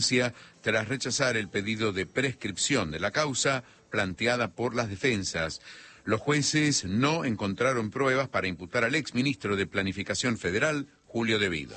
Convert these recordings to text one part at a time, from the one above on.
tras rechazar el pedido de prescripción de la causa planteada por las defensas. Los jueces no encontraron pruebas para imputar al exministro de Planificación Federal, Julio De Vido.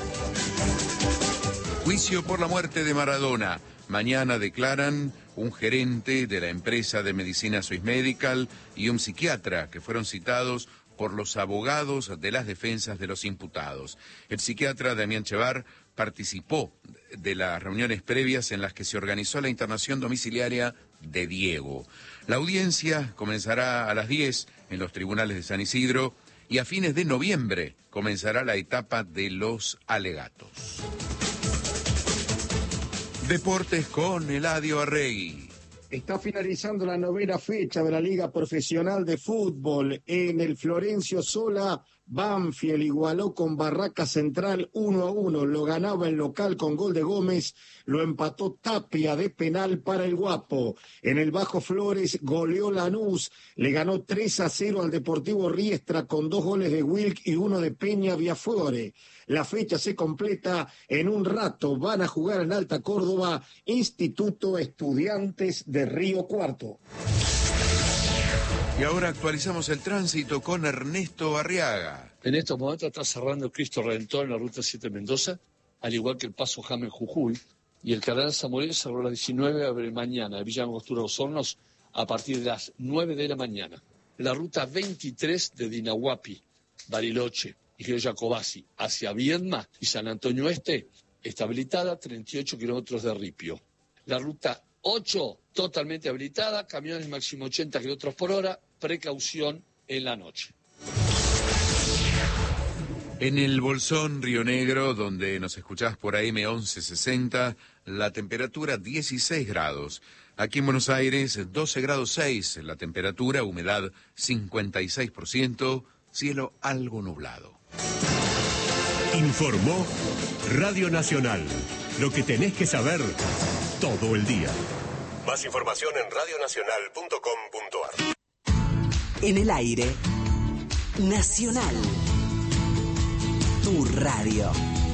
Juicio por la muerte de Maradona. Mañana declaran un gerente de la empresa de medicina Swiss Medical y un psiquiatra que fueron citados por los abogados de las defensas de los imputados. El psiquiatra Damián Chevar participó de las reuniones previas en las que se organizó la internación domiciliaria de Diego. La audiencia comenzará a las 10 en los tribunales de San Isidro y a fines de noviembre comenzará la etapa de los alegatos. Deportes con Eladio Arregui. Está finalizando la 9ª fecha de la Liga Profesional de Fútbol. En el Florencio Sola, Banfield igualó con Barraca Central 1-1. Lo ganaba el local con gol de Gómez. Lo empató Tapia de penal para el Guapo. En el Bajo Flores goleó Lanús. Le ganó 3-0 al Deportivo Riestra con 2 goles de Wilk y 1 de Peña Viafore. La fecha se completa en un rato. Van a jugar en Alta Córdoba, Instituto Estudiantes de Río Cuarto. Y ahora actualizamos el tránsito con Ernesto Arriaga. En estos momentos está cerrando el Cristo Redentor en la Ruta 7 Mendoza, al igual que el Paso James Jujuy, y el Cardenal Zamoré cerró a las 19, abre mañana, de Villa Angostura Los Hornos, a partir de las 9 de la mañana. La Ruta 23 de Dinahuapi, Bariloche y Río Jacobasi hacia Viedma y San Antonio Este está habilitada, 38 kilómetros de ripio. La Ruta 8 totalmente habilitada, camiones máximo 80 kilómetros por hora, precaución en la noche. En el Bolsón, Río Negro, donde nos escuchás por AM 1160, la temperatura 16 grados. Aquí en Buenos Aires, 12 grados 6, la temperatura, humedad 56%, cielo algo nublado. Informó Radio Nacional. Lo que tenés que saber todo el día. Más información en radionacional.com.ar. En el aire, Nacional. Tu radio.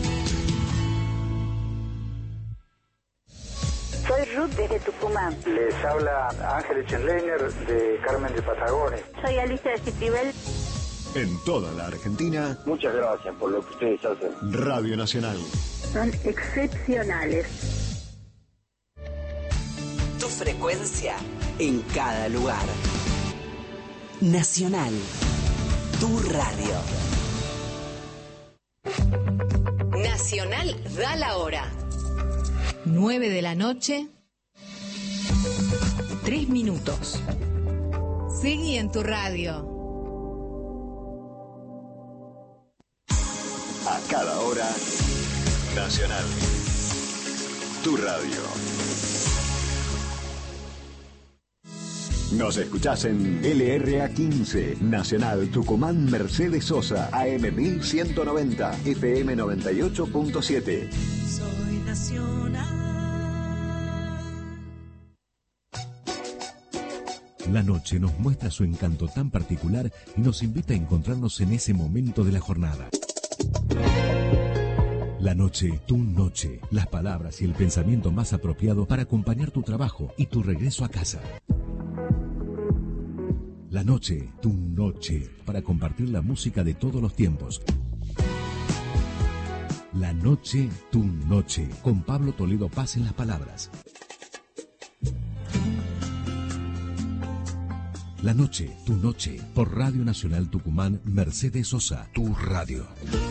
Soy Ruth desde Tucumán. Les habla Ángel Echenleiner de Carmen de Patagones. Soy Alicia de Citibel. En toda la Argentina. Muchas gracias por lo que ustedes hacen. Radio Nacional. Son excepcionales. Tu frecuencia en cada lugar. Nacional. Tu radio. Nacional da la hora. 9 de la noche, 3 minutos. Seguí en tu radio. A cada hora, Nacional. Tu radio. Nos escuchás en LRA 15, Nacional Tucumán Mercedes Sosa, AM 1190, FM 98.7. Soy Nacional. La noche nos muestra su encanto tan particular y nos invita a encontrarnos en ese momento de la jornada. La noche, tu noche, las palabras y el pensamiento más apropiado para acompañar tu trabajo y tu regreso a casa. La noche, tu noche, para compartir la música de todos los tiempos. La noche, tu noche, con Pablo Toledo Paz en las palabras. La noche, tu noche, por Radio Nacional Tucumán, Mercedes Sosa, tu radio.